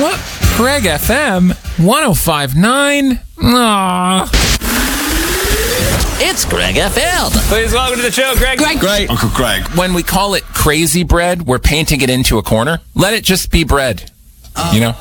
What? Greg FM 105.9? Aww. It's Greg FM. Please welcome to the show, Greg. Great. Uncle Greg. When we call it crazy bread, we're painting it into a corner. Let it just be bread. You know?